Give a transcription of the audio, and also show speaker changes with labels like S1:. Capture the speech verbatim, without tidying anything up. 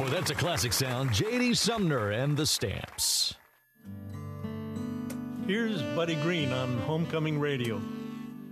S1: that's a classic sound. J D. Sumner and the Stamps.
S2: Here's Buddy Green on Homecoming Radio.